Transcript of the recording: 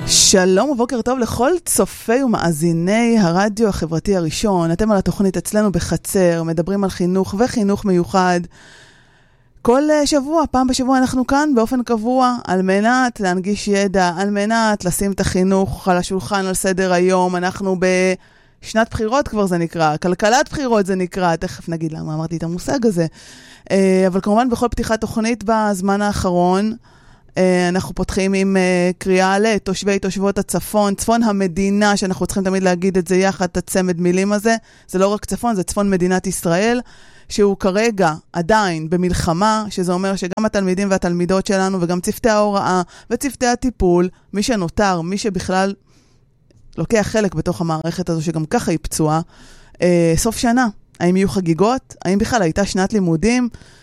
שלום ובוקר טוב לכל צופי ומאזיני הרדיו החברתי הראשון. אתם על התוכנית אצלנו בחצר, מדברים על חינוך וחינוך מיוחד. כל שבוע, פעם בשבוע אנחנו כאן באופן קבוע, על מנת להנגיש ידע, על מנת לשים את החינוך על השולחן, על סדר היום. אנחנו בשנת בחירות כבר זה נקרא, כלכלת בחירות זה נקרא, תכף נגיד למה אמרתי את המושג הזה. אבל כמובן בכל פתיחת תוכנית בזמן האחרון, אנחנו פותחים עם קריאה לתושבי תושבות הצפון, צפון המדינה, שאנחנו צריכים תמיד להגיד את זה יחד, את הצמד מילים הזה. זה לא רק צפון, זה צפון מדינת ישראל, שהוא כרגע עדיין במלחמה, שזה אומר שגם התלמידים והתלמידות שלנו, וגם צוותי ההוראה וצוותי הטיפול, מי שנותר, מי שבכלל לוקח חלק בתוך המערכת הזו, שגם ככה היא פצועה, סוף שנה. האם יהיו חגיגות? האם בכלל הייתה שנת לימודים?